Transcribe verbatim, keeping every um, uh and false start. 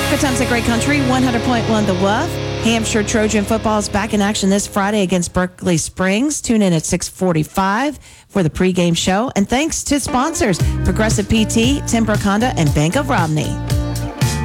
Good times at Great Country, one hundred point one The Wolf. Hampshire Trojan football is back in action this Friday against Berkeley Springs. Tune in at six forty-five for the pregame show. And thanks to sponsors, Progressive P T, Tim Honda, and Bank of Romney.